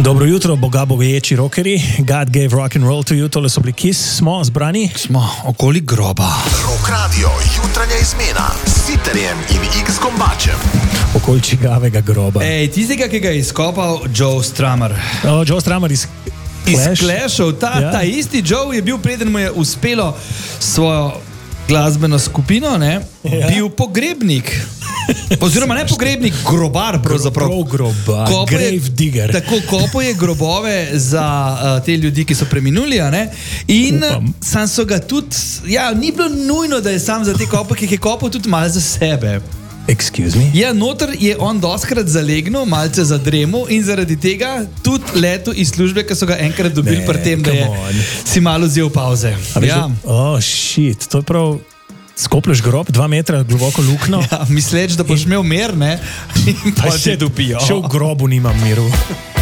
Dobro jutro, boga bogeječi rokeri. God gave rock and roll to you, tole so bili Kiss. Smo zbrani? Smo okoli groba. Rock Radio, jutranja izmena s Sitterjem in X Gombačem. Okoli čigavega groba. Ej, tistega, ki ga je izkopal Joe Strummer. Joe Strummer iz Clashov. Ta isti Joe je bil, preden mu je uspelo svojo glasbeno skupino, bil pogrebnik. Oziroma ne pogrebnik, grobar pravzaprav. Grobar, grave digger. Tako, kopal je grobove za te ljudi, ki so preminuli, in sam so ga tudi, ni bilo nujno, da je sam za te kopal, ki jih je kopal tudi malo za sebe. Excuse me? Ja, noter je on doskrat zalegnil, malce zadremel in zaradi tega tudi letel iz službe, ki so ga enkrat dobili pri tem, da je si malo vzel pauze. Shit, to je prav... Skoplješ grob, 2 metra globoko lukno. Ja, misleč, da boš imel mir, in pa še dobijo. Še v grobu nimam miru.